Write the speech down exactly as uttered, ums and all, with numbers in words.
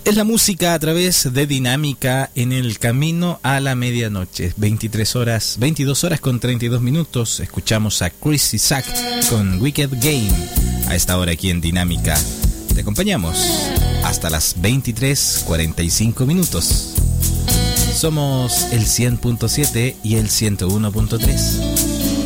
Es la música a través de Dinámica en el camino a la medianoche. veintitrés horas, veintidós horas con treinta y dos minutos. Escuchamos a Chris Isaac con Wicked Game. A esta hora aquí en Dinámica te acompañamos hasta las veintitrés cuarenta y cinco minutos. Somos el cien punto siete y el ciento uno punto tres.